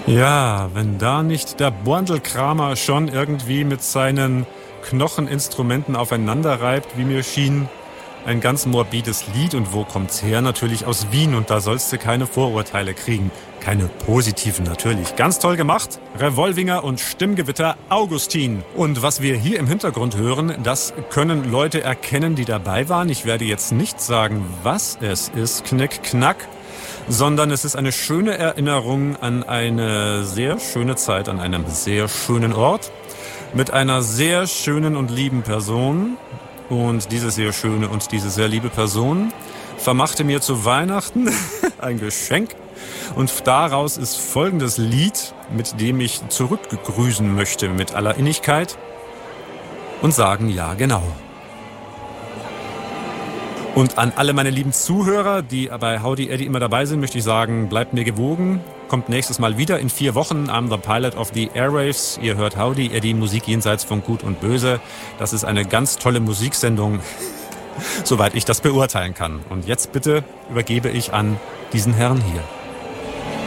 Ja, wenn da nicht der Borndelkramer schon irgendwie mit seinen Knocheninstrumenten aufeinander reibt, wie mir schien. Ein ganz morbides Lied. Und wo kommt's her? Natürlich aus Wien. Und da sollst du keine Vorurteile kriegen. Keine positiven natürlich. Ganz toll gemacht. Revolvinger und Stimmgewitter Augustin. Und was wir hier im Hintergrund hören, das können Leute erkennen, die dabei waren. Ich werde jetzt nicht sagen, was es ist, Knick, Knack, sondern es ist eine schöne Erinnerung an eine sehr schöne Zeit, an einem sehr schönen Ort, mit einer sehr schönen und lieben Person. Und diese sehr schöne und diese sehr liebe Person vermachte mir zu Weihnachten ein Geschenk. Und daraus ist folgendes Lied, mit dem ich zurückgrüßen möchte mit aller Innigkeit und sagen, ja, genau. Und an alle meine lieben Zuhörer, die bei Howdy Eddie immer dabei sind, möchte ich sagen, bleibt mir gewogen. Kommt nächstes Mal wieder in 4 Wochen. I'm the Pilot of the Airwaves. Ihr hört Howdy Eddie, Musik jenseits von Gut und Böse. Das ist eine ganz tolle Musiksendung, soweit ich das beurteilen kann. Und jetzt bitte übergebe ich an diesen Herrn hier.